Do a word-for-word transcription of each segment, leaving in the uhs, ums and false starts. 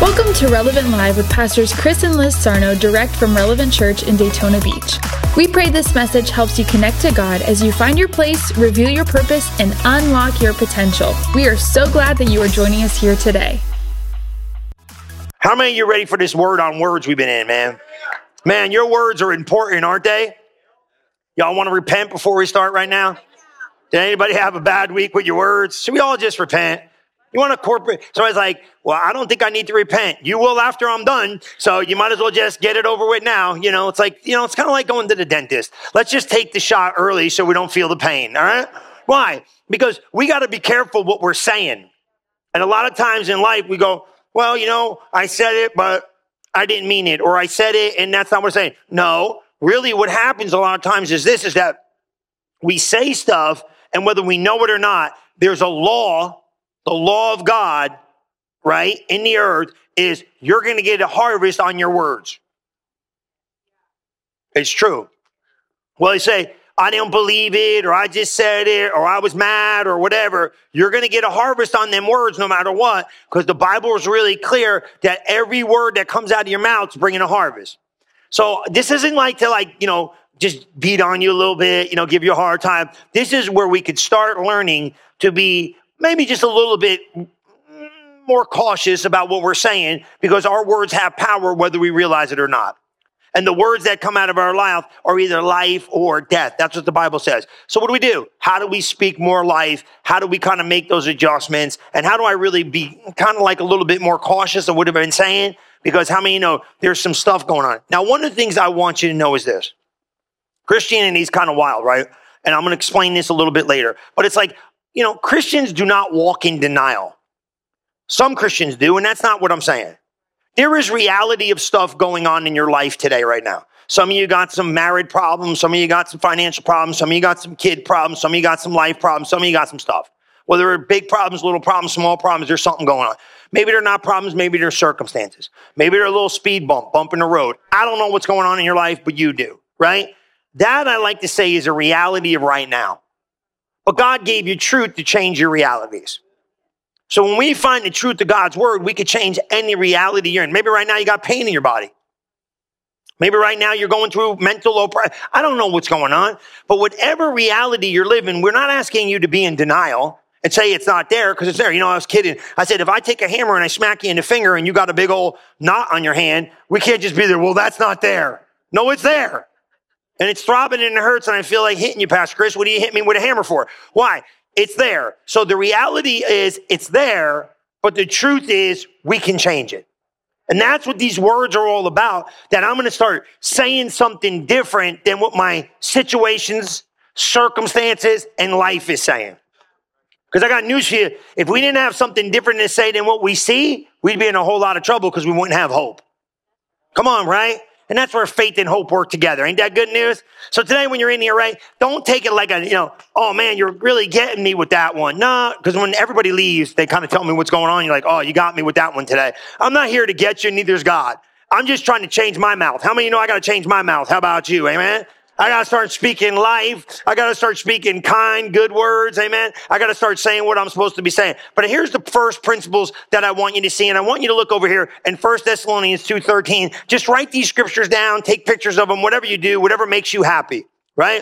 Welcome to Relevant Live with Pastors Chris and Liz Sarno, direct from Relevant Church in Daytona Beach. We pray this message helps you connect to God as you find your place, reveal your purpose, and unlock your potential. We are so glad that you are joining us here today. How many of you are ready for this word on words we've been in, man? Man, your words are important, aren't they? Y'all want to repent before we start right now? Did anybody have a bad week with your words? Should we all just repent? You want to corporate? So I was like, well, I don't think I need to repent. You will after I'm done. So you might as well just get it over with now. You know, it's like, you know, it's kind of like going to the dentist. Let's just take the shot early so we don't feel the pain. All right. Why? Because we got to be careful what we're saying. And a lot of times in life we go, well, you know, I said it, but I didn't mean it. Or I said it and that's not what I'm saying. No, really what happens a lot of times is this, is that we say stuff and whether we know it or not, there's a law. The law of God, right, in the earth is you're going to get a harvest on your words. It's true. Well, they say, I didn't believe it, or I just said it, or I was mad, or whatever. You're going to get a harvest on them words no matter what, because the Bible is really clear that every word that comes out of your mouth is bringing a harvest. So this isn't like to like, you know, just beat on you a little bit, you know, give you a hard time. This is where we could start learning to be maybe just a little bit more cautious about what we're saying because our words have power whether we realize it or not. And the words that come out of our mouth are either life or death. That's what the Bible says. So what do we do? How do we speak more life? How do we kind of make those adjustments? And how do I really be kind of like a little bit more cautious of what I've been saying? Because how many know there's some stuff going on? Now, one of the things I want you to know is this. Christianity is kind of wild, right? And I'm going to explain this a little bit later. But it's like, you know, Christians do not walk in denial. Some Christians do, and that's not what I'm saying. There is reality of stuff going on in your life today, right now. Some of you got some married problems. Some of you got some financial problems. Some of you got some kid problems. Some of you got some life problems. Some of you got some stuff. Whether they're big problems, little problems, small problems, there's something going on. Maybe they're not problems. Maybe they're circumstances. Maybe they're a little speed bump, bump in the road. I don't know what's going on in your life, but you do, right? That, I like to say, is a reality of right now. But God gave you truth to change your realities. So when we find the truth of God's word, we could change any reality you're in. Maybe right now you got pain in your body. Maybe right now you're going through mental oppression. I don't know what's going on. But whatever reality you're living, we're not asking you to be in denial and say it's not there because it's there. You know, I was kidding. I said, if I take a hammer and I smack you in the finger and you got a big old knot on your hand, we can't just be there. Well, that's not there. No, it's there. And it's throbbing and it hurts and I feel like hitting you, Pastor Chris. What do you hit me with a hammer for? Why? It's there. So the reality is it's there, but the truth is we can change it. And that's what these words are all about, that I'm going to start saying something different than what my situations, circumstances, and life is saying. Because I got news for you. If we didn't have something different to say than what we see, we'd be in a whole lot of trouble because we wouldn't have hope. Come on, right? And that's where faith and hope work together. Ain't that good news? So today when you're in here, right, don't take it like a, you know, oh man, you're really getting me with that one. No, because when everybody leaves, they kind of tell me what's going on. You're like, oh, you got me with that one today. I'm not here to get you, neither is God. I'm just trying to change my mouth. How many of you know I got to change my mouth? How about you? Amen? I got to start speaking life. I got to start speaking kind, good words. Amen. I got to start saying what I'm supposed to be saying. But here's the first principles that I want you to see. And I want you to look over here in First Thessalonians two thirteen. Just write these scriptures down, take pictures of them, whatever you do, whatever makes you happy. Right?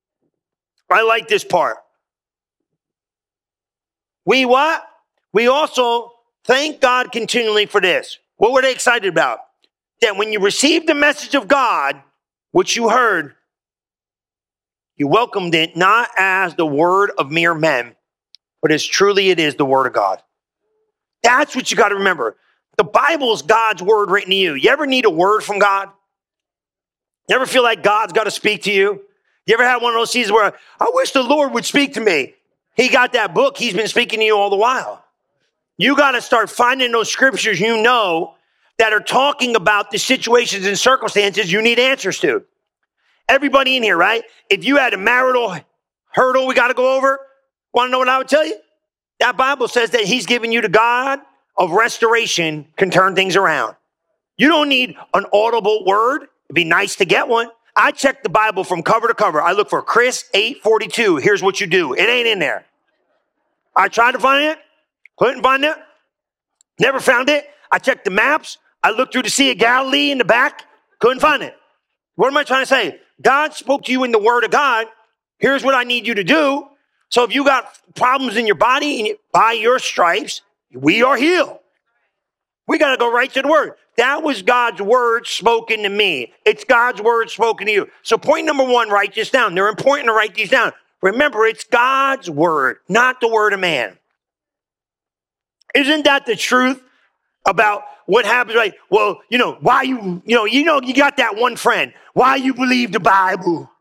I like this part. We what? We also thank God continually for this. What were they excited about? That when you received the message of God, which you heard, you welcomed it not as the word of mere men, but as truly it is the word of God. That's what you got to remember. The Bible is God's word written to you. You ever need a word from God? You ever feel like God's got to speak to you? You ever had one of those seasons where, I wish the Lord would speak to me? He got that book. He's been speaking to you all the while. You got to start finding those scriptures you know that are talking about the situations and circumstances you need answers to. Everybody in here, right? If you had a marital hurdle we got to go over, want to know what I would tell you? That Bible says that he's given you the God of restoration can turn things around. You don't need an audible word. It'd be nice to get one. I check the Bible from cover to cover. I look for Chris eight forty-two. Here's what you do. It ain't in there. I tried to find it. Couldn't find it. Never found it. I checked the maps. I looked through the Sea of Galilee in the back. Couldn't find it. What am I trying to say? God spoke to you in the word of God. Here's what I need you to do. So if you got problems in your body, and you, by your stripes, we are healed. We got to go right to the word. That was God's word spoken to me. It's God's word spoken to you. So point number one, write this down. They're important to write these down. Remember, it's God's word, not the word of man. Isn't that the truth about what happens? Like, well, you know, why you, you know, you know, you got that one friend. Why you believe the Bible?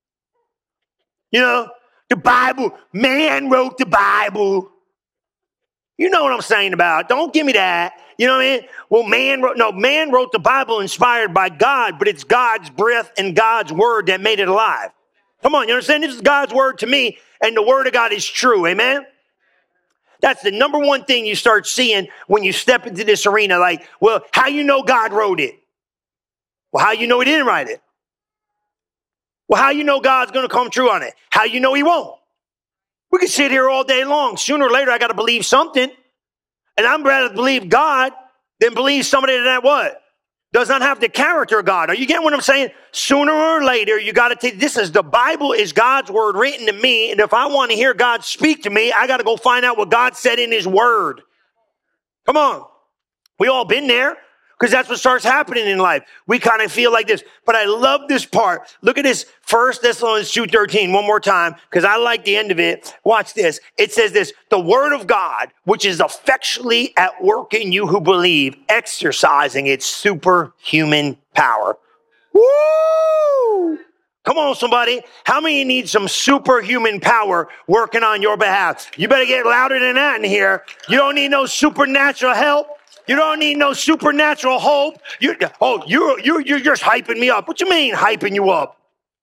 You know, the Bible, man wrote the Bible. You know what I'm saying about. Don't give me that. You know what I mean? Well, man wrote, no, man wrote the Bible inspired by God, but it's God's breath and God's word that made it alive. Come on, you understand? This is God's word to me, and the word of God is true. Amen? That's the number one thing you start seeing when you step into this arena. Like, well, how you know God wrote it? Well, how you know he didn't write it? Well, how you know God's going to come true on it? How you know he won't? We can sit here all day long. Sooner or later, I got to believe something. And I'm rather believe God than believe somebody that what? Does not have the character of God. Are you getting what I'm saying? Sooner or later, you got to take, this is, the Bible is God's word written to me. And if I want to hear God speak to me, I got to go find out what God said in his word. Come on. We all been there. Because that's what starts happening in life. We kind of feel like this. But I love this part. Look at this, First Thessalonians two thirteen, one more time, because I like the end of it. Watch this. It says this, the word of God, which is effectually at work in you who believe, exercising its superhuman power. Woo! Come on, somebody. How many need some superhuman power working on your behalf? You better get louder than that in here. You don't need no supernatural help. You don't need no supernatural hope. You, oh, you're, you're, you're just hyping me up. What you mean, hyping you up?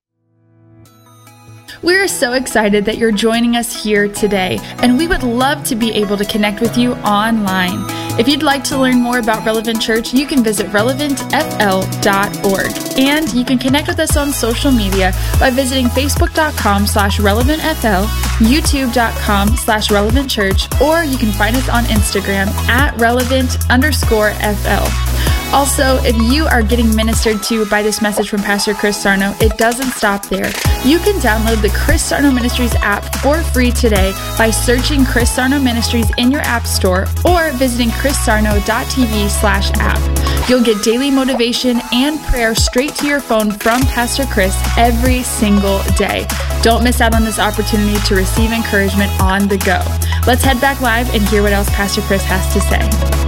We're so excited that you're joining us here today, and we would love to be able to connect with you online. If you'd like to learn more about Relevant Church, you can visit relevant f l dot org. And you can connect with us on social media by visiting facebook.com slash relevantfl, youtube.com slash relevantchurch, or you can find us on Instagram at relevant underscore fl. Also, if you are getting ministered to by this message from Pastor Chris Sarno, it doesn't stop there. You can download the Chris Sarno Ministries app for free today by searching Chris Sarno Ministries in your app store or visiting chrissarno.tv slash app. You'll get daily motivation and prayer straight to your phone from Pastor Chris every single day. Don't miss out on this opportunity to receive encouragement on the go. Let's head back live and hear what else Pastor Chris has to say.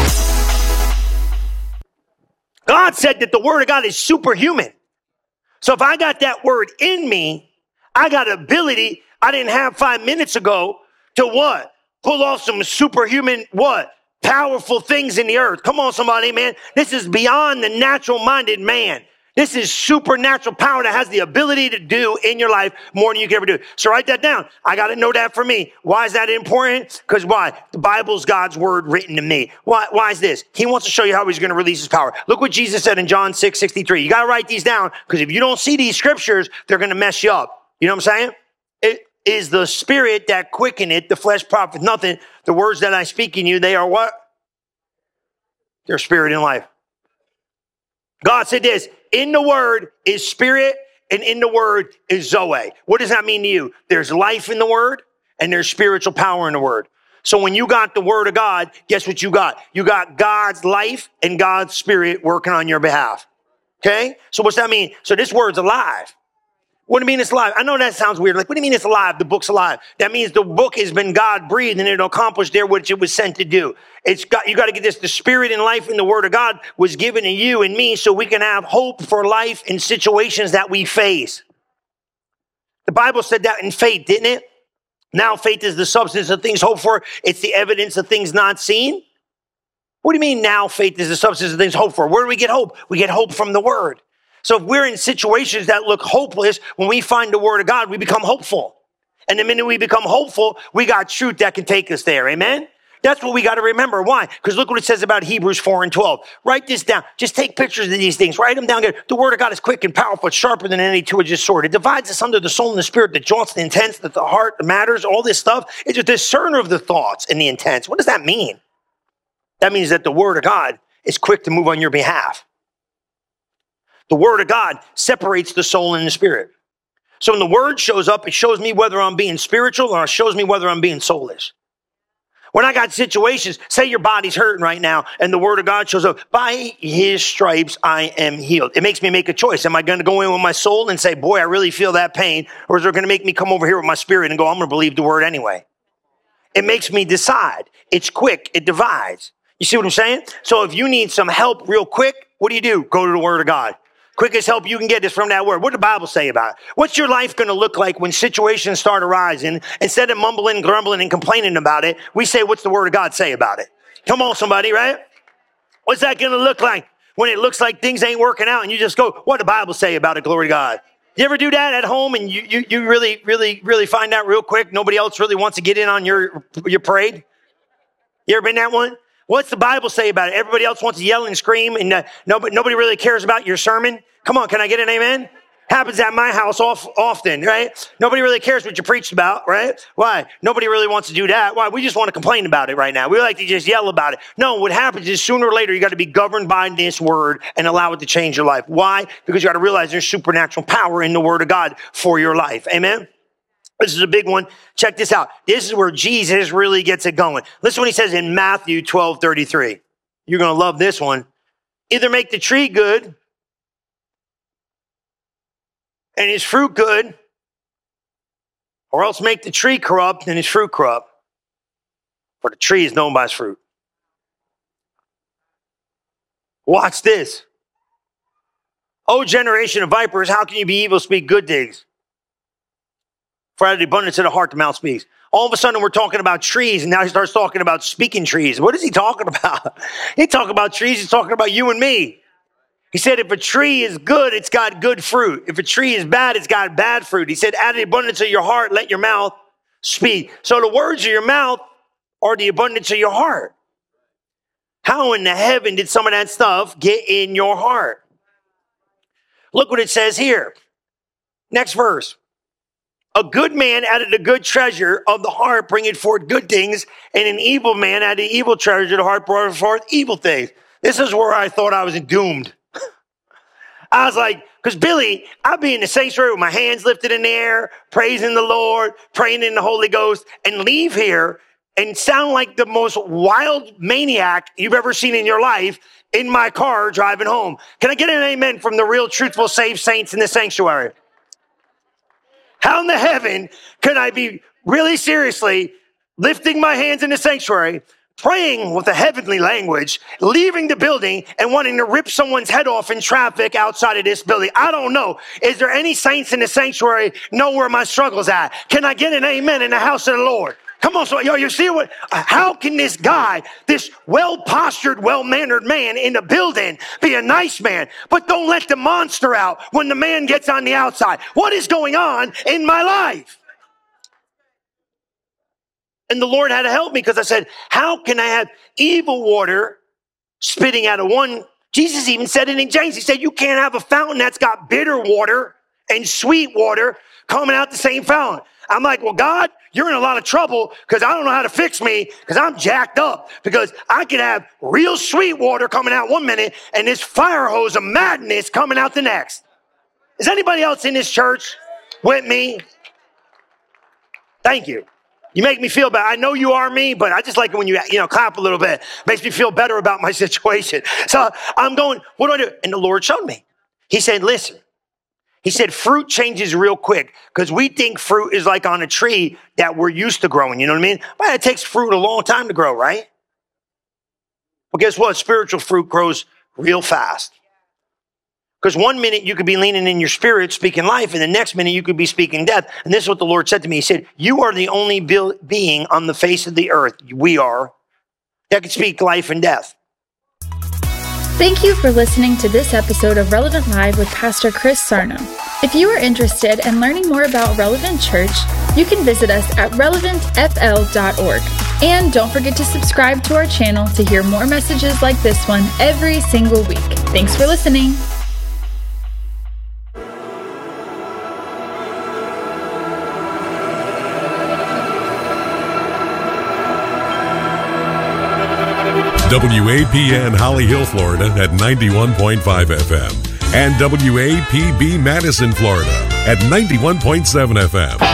God said that the word of God is superhuman. So if I got that word in me, I got ability I didn't have five minutes ago to what? Pull off some superhuman what? Powerful things in the earth. Come on, somebody, man. This is beyond the natural-minded man. This is supernatural power that has the ability to do in your life more than you can ever do. So write that down. I got to know that for me. Why is that important? Because why? The Bible's God's word written to me. Why, why is this? He wants to show you how he's going to release his power. Look what Jesus said in John six sixty-three. You got to write these down because if you don't see these scriptures, they're going to mess you up. You know what I'm saying? It is the spirit that quickeneth, the flesh profiteth nothing. The words that I speak in you, they are what? They're spirit and life. God said this, in the word is spirit and in the word is Zoe. What does that mean to you? There's life in the word and there's spiritual power in the word. So when you got the word of God, guess what you got? You got God's life and God's spirit working on your behalf. Okay? So what's that mean? So this word's alive. What do you mean it's alive? I know that sounds weird. Like, what do you mean it's alive? The book's alive. That means the book has been God breathed and it'll accomplish there what it was sent to do. It's got, you got to get this. The spirit and life in the word of God was given to you and me so we can have hope for life in situations that we face. The Bible said that in faith, didn't it? Now faith is the substance of things hoped for. It's the evidence of things not seen. What do you mean now faith is the substance of things hoped for? Where do we get hope? We get hope from the word. So if we're in situations that look hopeless, when we find the word of God, we become hopeful. And the minute we become hopeful, we got truth that can take us there. Amen? That's what we got to remember. Why? Because look what it says about Hebrews four and twelve. Write this down. Just take pictures of these things. Write them down. The word of God is quick and powerful. It's sharper than any two-edged sword. It divides us under the soul and the spirit, the joints, the intents, the, the heart, the matters, all this stuff. It's a discerner of the thoughts and the intents. What does that mean? That means that the word of God is quick to move on your behalf. The word of God separates the soul and the spirit. So when the word shows up, it shows me whether I'm being spiritual or it shows me whether I'm being soulish. When I got situations, say your body's hurting right now and the word of God shows up, by his stripes I am healed. It makes me make a choice. Am I going to go in with my soul and say, boy, I really feel that pain? Or is it going to make me come over here with my spirit and go, I'm going to believe the word anyway? It makes me decide. It's quick. It divides. You see what I'm saying? So if you need some help real quick, what do you do? Go to the word of God. Quickest help you can get is from that word. What did the Bible say about it? What's your life going to look like when situations start arising? Instead of mumbling, grumbling, and complaining about it, we say, what's the word of God say about it? Come on, somebody, right? What's that going to look like when it looks like things ain't working out and you just go, what did the Bible say about it? Glory to God. You ever do that at home and you, you, you really, really, really find out real quick? Nobody else really wants to get in on your, your parade? You ever been that one? What's the Bible say about it? Everybody else wants to yell and scream, and uh, nobody, nobody really cares about your sermon. Come on, can I get an amen? Happens at my house off, often, right? Nobody really cares what you preached about, right? Why? Nobody really wants to do that. Why? We just want to complain about it right now. We like to just yell about it. No, what happens is sooner or later, you got to be governed by this word and allow it to change your life. Why? Because you got to realize there's supernatural power in the word of God for your life. Amen? This is a big one. Check this out. This is where Jesus really gets it going. Listen what he says in Matthew twelve thirty-three. You're going to love this one. Either make the tree good and his fruit good, or else make the tree corrupt and his fruit corrupt. For the tree is known by its fruit. Watch this. O generation of vipers, how can you be evil, speak good things? For out of the abundance of the heart, the mouth speaks. All of a sudden, we're talking about trees, and now he starts talking about speaking trees. What is he talking about? He ain't talking about trees. He's talking about you and me. He said, if a tree is good, it's got good fruit. If a tree is bad, it's got bad fruit. He said, out of the abundance of your heart, let your mouth speak. So the words of your mouth are the abundance of your heart. How in the heaven did some of that stuff get in your heart? Look what it says here. Next verse. A good man out of the good treasure of the heart bringeth forth good things, and an evil man out of the evil treasure of the heart brought forth evil things. This is where I thought I was doomed. I was like, because Billy, I'd be in the sanctuary with my hands lifted in the air, praising the Lord, praying in the Holy Ghost, and leave here and sound like the most wild maniac you've ever seen in your life in my car driving home. Can I get an amen from the real, truthful, saved saints in the sanctuary? How in the heaven can I be really seriously lifting my hands in the sanctuary, praying with a heavenly language, leaving the building and wanting to rip someone's head off in traffic outside of this building? I don't know. Is there any saints in the sanctuary know where my struggle's at? Can I get an amen in the house of the Lord? Come on, so yo, you see what? How can this guy, this well-postured, well-mannered man in the building be a nice man, but don't let the monster out when the man gets on the outside? What is going on in my life? And the Lord had to help me because I said, how can I have evil water spitting out of one? Jesus even said it in James. He said, you can't have a fountain that's got bitter water and sweet water coming out the same fountain. I'm like, well, God, you're in a lot of trouble because I don't know how to fix me because I'm jacked up, because I could have real sweet water coming out one minute and this fire hose of madness coming out the next. Is anybody else in this church with me? Thank you. You make me feel better. I know you are me, but I just like it when you, you know, clap a little bit. Makes me feel better about my situation. So I'm going, what do I do? And the Lord showed me. He said, listen. He said, fruit changes real quick because we think fruit is like on a tree that we're used to growing. You know what I mean? But it takes fruit a long time to grow, right? Well, guess what? Spiritual fruit grows real fast. Because one minute you could be leaning in your spirit, speaking life, and the next minute you could be speaking death. And this is what the Lord said to me. He said, you are the only being on the face of the earth, we are, that can speak life and death. Thank you for listening to this episode of Relevant Live with Pastor Chris Sarno. If you are interested in learning more about Relevant Church, you can visit us at relevant f l dot org. And don't forget to subscribe to our channel to hear more messages like this one every single week. Thanks for listening. W A P N Holly Hill, Florida at ninety-one point five F M and W A P B Madison, Florida at ninety-one point seven F M.